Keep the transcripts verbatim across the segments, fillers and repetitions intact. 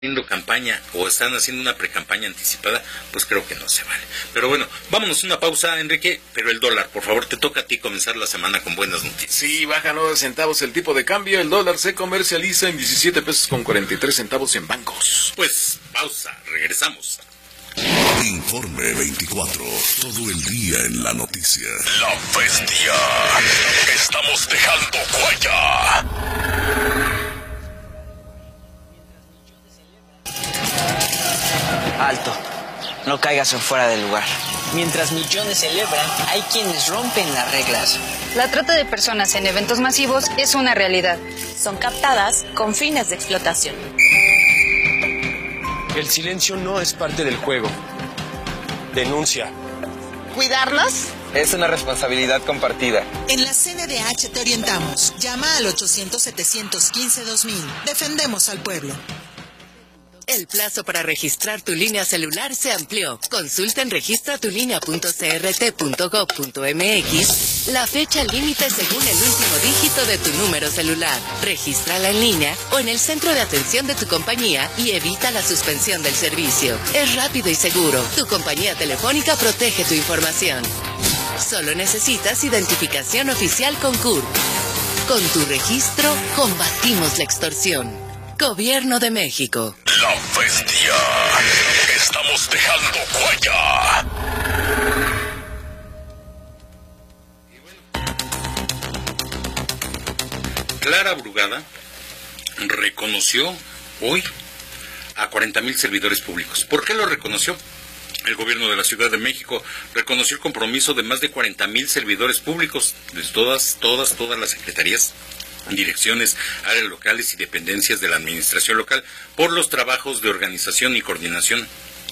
haciendo campaña o están haciendo una precampaña anticipada, pues creo que no se vale. Pero bueno, vámonos a una pausa, Enrique, pero el dólar, por favor, te toca a ti comenzar la semana con buenas noticias. Sí, baja nueve centavos el tipo de cambio, el dólar se comercializa en diecisiete pesos con cuarenta y tres centavos en bancos. Pues, pausa, regresamos. Informe veinticuatro, todo el día en la noticia. La bestia, estamos dejando huella. Alto, no caigas en fuera del lugar. Mientras millones celebran, hay quienes rompen las reglas. La trata de personas en eventos masivos es una realidad. Son captadas con fines de explotación. El silencio no es parte del juego. Denuncia. ¿Cuidarlos? Es una responsabilidad compartida. En la C N D H te orientamos. Llama al ochocientos, setecientos quince, dos mil. Defendemos al pueblo. El plazo para registrar tu línea celular se amplió. Consulta en registra tu línea punto c r t punto gov punto m x la fecha límite según el último dígito de tu número celular. Regístrala en línea o en el centro de atención de tu compañía y evita la suspensión del servicio. Es rápido y seguro. Tu compañía telefónica protege tu información. Solo necesitas identificación oficial con C U R P. Con tu registro, combatimos la extorsión. Gobierno de México. La bestia. Estamos dejando huella. Clara Brugada reconoció hoy a cuarenta mil servidores públicos. ¿Por qué lo reconoció? El gobierno de la Ciudad de México reconoció el compromiso de más de cuarenta mil servidores públicos de todas, todas, todas las secretarías, direcciones, áreas locales y dependencias de la administración local por los trabajos de organización y coordinación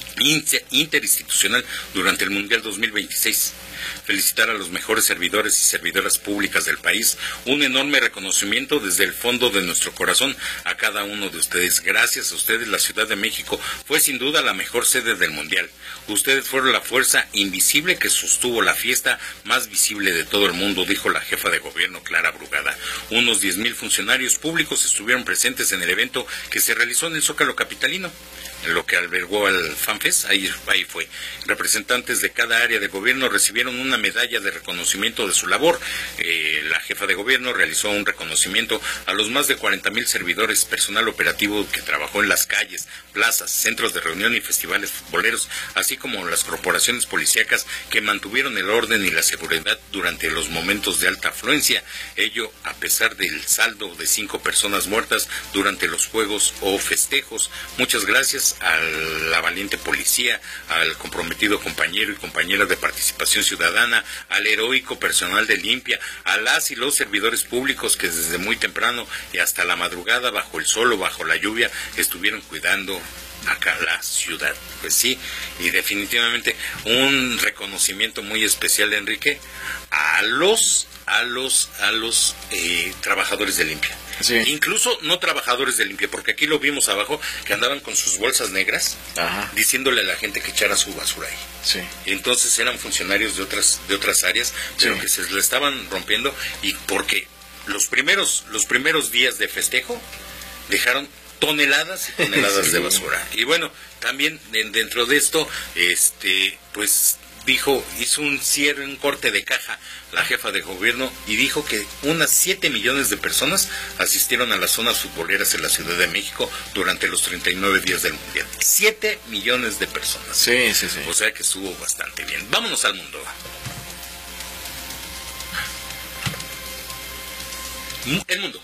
interinstitucional durante el Mundial dos mil veintiséis. Felicitar a los mejores servidores y servidoras públicas del país, un enorme reconocimiento desde el fondo de nuestro corazón a cada uno de ustedes. Gracias a ustedes la Ciudad de México fue sin duda la mejor sede del Mundial. Ustedes fueron la fuerza invisible que sostuvo la fiesta más visible de todo el mundo, dijo la jefa de gobierno Clara Brugada. Unos diez mil funcionarios públicos estuvieron presentes en el evento que se realizó en el Zócalo capitalino, en lo que albergó al FanFest. Ahí, ahí fue. Representantes de cada área de gobierno recibieron una medalla de reconocimiento de su labor. Eh, la jefa de gobierno realizó un reconocimiento a los más de cuarenta mil servidores, personal operativo que trabajó en las calles, plazas, centros de reunión y festivales futboleros, así como las corporaciones policíacas que mantuvieron el orden y la seguridad durante los momentos de alta afluencia. Ello a pesar del saldo de cinco personas muertas durante los juegos o festejos. Muchas gracias a la valiente policía, al comprometido compañero y compañera de participación ciudadana, al heroico personal de limpia, a las y los servidores públicos que desde muy temprano y hasta la madrugada, bajo el sol o bajo la lluvia, estuvieron cuidando acá la ciudad. Pues sí, y definitivamente un reconocimiento muy especial, Enrique, a los a los a los eh, trabajadores de limpia. Sí. Incluso no trabajadores de limpia, porque aquí lo vimos abajo, que andaban con sus bolsas negras, ajá, diciéndole a la gente que echara su basura ahí. Sí. Y entonces eran funcionarios de otras de otras áreas, pero sí, que se le estaban rompiendo, y porque los primeros los primeros días de festejo dejaron toneladas y toneladas sí, de basura. Y bueno, también dentro de esto, este, pues dijo, hizo un cierre, un corte de caja la jefa de gobierno y dijo que unas siete millones de personas asistieron a las zonas futboleras en la Ciudad de México durante los treinta y nueve días del Mundial. siete millones de personas. Sí, sí, sí. O sea que estuvo bastante bien. Vámonos al mundo. El mundo.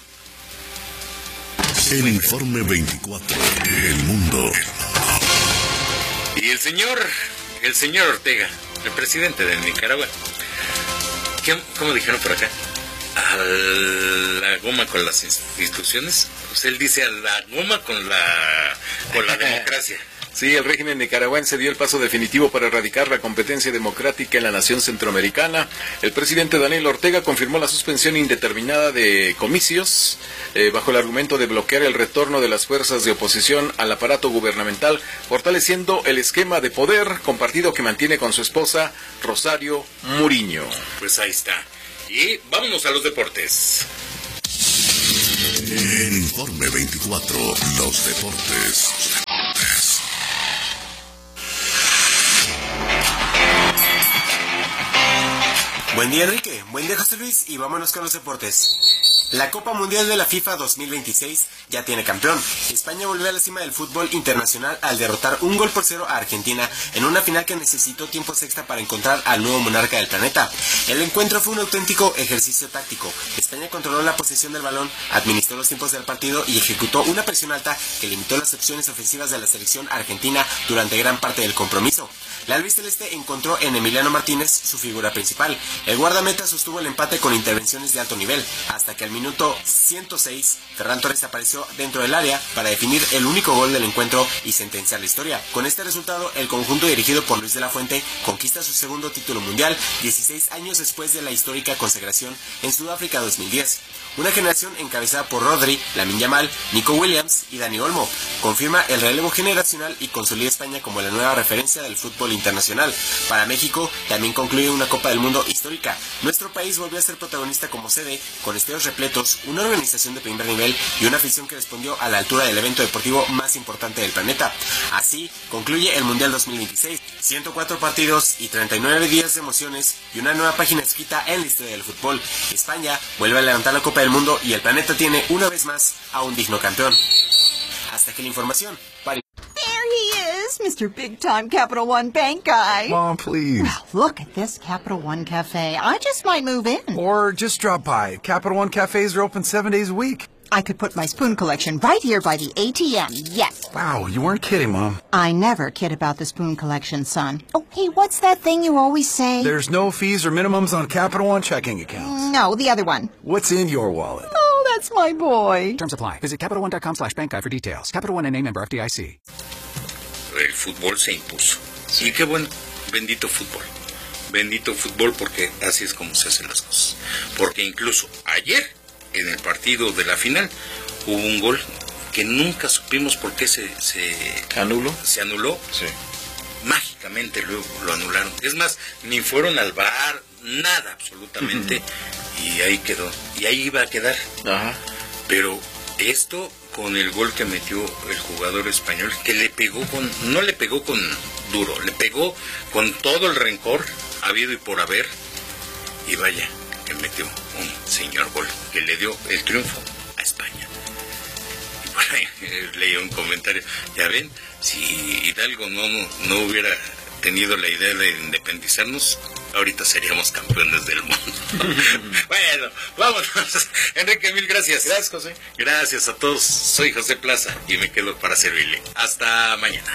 El informe veinticuatro. El mundo. Y el señor, el señor Ortega, el presidente de Nicaragua, ¿qué, ¿cómo dijeron por acá? A la goma con las instituciones. Pues él dice a la goma con la, con la democracia. Sí, el régimen nicaragüense dio el paso definitivo para erradicar la competencia democrática en la nación centroamericana. El presidente Daniel Ortega confirmó la suspensión indeterminada de comicios eh, bajo el argumento de bloquear el retorno de las fuerzas de oposición al aparato gubernamental, fortaleciendo el esquema de poder compartido que mantiene con su esposa Rosario Murillo. Pues ahí está. Y vámonos a los deportes. En Informe veinticuatro, los deportes. Deportes. Buen día, Enrique. Buen día, José Luis. Y vámonos con los deportes. La Copa Mundial de la FIFA dos mil veintiséis ya tiene campeón. España volvió a la cima del fútbol internacional al derrotar un gol por cero a Argentina en una final que necesitó tiempos extra para encontrar al nuevo monarca del planeta. El encuentro fue un auténtico ejercicio táctico. España controló la posesión del balón, administró los tiempos del partido y ejecutó una presión alta que limitó las opciones ofensivas de la selección argentina durante gran parte del compromiso. La albiceleste encontró en Emiliano Martínez su figura principal. El guardameta sostuvo el empate con intervenciones de alto nivel, hasta que al minuto ciento seis, Ferran Torres apareció dentro del área para definir el único gol del encuentro y sentenciar la historia. Con este resultado, el conjunto dirigido por Luis de la Fuente conquista su segundo título mundial, dieciséis años después de la histórica consagración en Sudáfrica dos mil diez. Una generación encabezada por Rodri, Lamine Yamal, Nico Williams y Dani Olmo confirma el relevo generacional y consolida a España como la nueva referencia del fútbol internacional. Para México también concluye una Copa del Mundo histórica. Nuestro país volvió a ser protagonista como sede, con estadios repletos, una organización de primer nivel y una afición que respondió a la altura del evento deportivo más importante del planeta. Así concluye el Mundial dos mil veintiséis. ciento cuatro partidos y treinta y nueve días de emociones y una nueva página escrita en la historia del fútbol. España vuelve a levantar la Copa del Mundo y el planeta tiene una vez más a un digno campeón. Hasta aquí la información. Para... There he is, Mister Big Time Capital One Bank guy. Mom, please. Well, look at this Capital One Cafe. I just might move in. Or just drop by. Capital One cafes are open seven days a week. I could put my spoon collection right here by the A T M, yes. Wow, you weren't kidding, Mom. I never kid about the spoon collection, son. Oh, hey, what's that thing you always say? There's no fees or minimums on Capital One checking accounts. No, the other one. What's in your wallet? Oh, that's my boy. Terms apply. Visit CapitalOne.com slash bank guide for details. Capital One N A member F D I C. El fútbol se impuso. Y qué bueno, bendito fútbol. Bendito fútbol porque así es como se hacen las cosas. Porque incluso ayer, en el partido de la final, hubo un gol que nunca supimos por qué se, se anuló. Se anuló. Sí. Mágicamente luego lo anularon. Es más, ni fueron al V A R, nada absolutamente. Uh-huh. Y ahí quedó. Y ahí iba a quedar. Ajá. Pero esto con el gol que metió el jugador español, que le pegó con, no le pegó con duro, le pegó con todo el rencor habido y por haber. Y vaya, que metió un señor gol que le dio el triunfo a España. Y por ahí leí un comentario, ya ven, si Hidalgo no, no, no hubiera tenido la idea de independizarnos, ahorita seríamos campeones del mundo. Bueno, vámonos. Enrique, mil gracias. Gracias, José. Gracias a todos. Soy José Plaza y me quedo para servirle. Hasta mañana.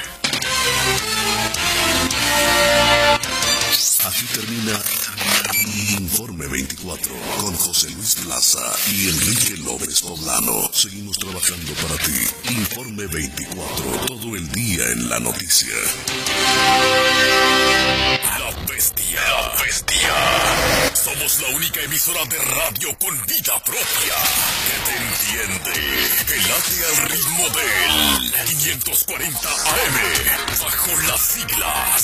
Aquí termina Informe veinticuatro con José Luis Plaza y Enrique López Poblano. Seguimos trabajando para ti. Informe veinticuatro, todo el día en la noticia. La Bestia. La Bestia. Somos la única emisora de radio con vida propia que te entiende, que late al ritmo del quinientos cuarenta A M, bajo las siglas